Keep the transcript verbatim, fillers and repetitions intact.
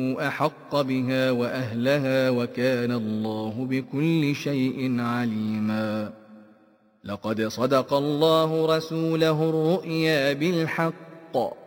أحق بها وأهلها وكان الله بكل شيء عليما. لقد صدق الله رسوله الرؤيا بالحق